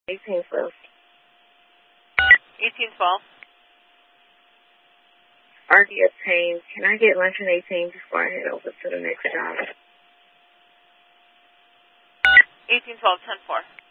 1812. 1812. RD obtained. Can I get lunch in 18 before I head over to the next job? 1812, 10-4.